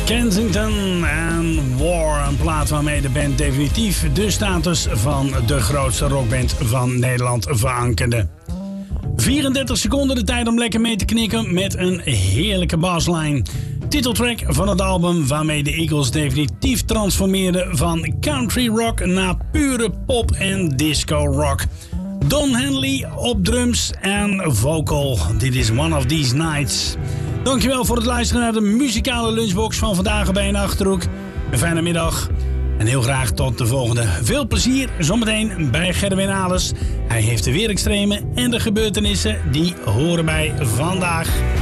Kensington en War, een plaat waarmee de band definitief de status van de grootste rockband van Nederland verankerde. 34 seconden de tijd om lekker mee te knikken met een heerlijke baslijn. Titeltrack van het album waarmee de Eagles definitief transformeerden van country rock naar pure pop en disco rock. Don Henley op drums en vocal. Dit is One of These Nights. Dankjewel voor het luisteren naar de muzikale lunchbox van vandaag bij een Achterhoek. Een fijne middag en heel graag tot de volgende. Veel plezier zometeen bij Gerwin Alers. Hij heeft de weerextremen en de gebeurtenissen die horen bij vandaag.